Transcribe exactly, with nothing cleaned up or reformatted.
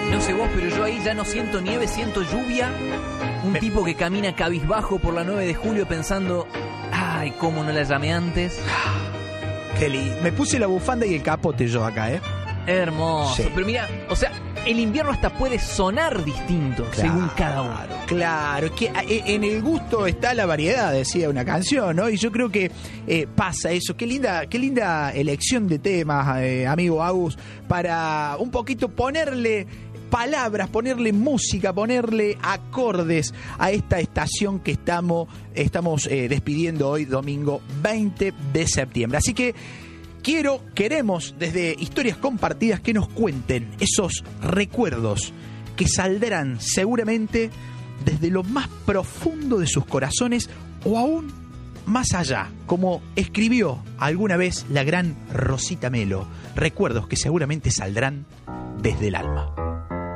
No sé vos, pero yo ahí ya no siento nieve, siento lluvia. Un Me... tipo que camina cabizbajo por la nueve de julio pensando, ay, cómo no la llamé antes. Qué lindo. Me puse la bufanda y el capote yo acá, ¿eh? Hermoso. Sí. Pero mira, o sea, el invierno hasta puede sonar distinto, claro, según cada uno. Claro, que en el gusto está la variedad, decía una canción, ¿no? Y yo creo que eh, pasa eso. Qué linda, qué linda elección de temas, eh, amigo Agus, para un poquito ponerle palabras, ponerle música, ponerle acordes a esta estación que estamos, estamos eh, despidiendo hoy, domingo veinte de septiembre. Así que quiero, queremos, desde Historias Compartidas, que nos cuenten esos recuerdos que saldrán seguramente desde lo más profundo de sus corazones o aún más allá, como escribió alguna vez la gran Rosita Melo. Recuerdos que seguramente saldrán desde el alma.